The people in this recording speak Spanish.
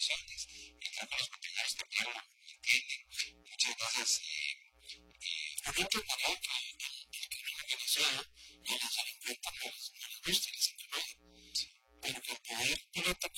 creo que los propietarios también lo entienden. Muchas veces uno entendería que el crimen organizado y los delincuentes no les gusta y les incomoda, pero que el poder político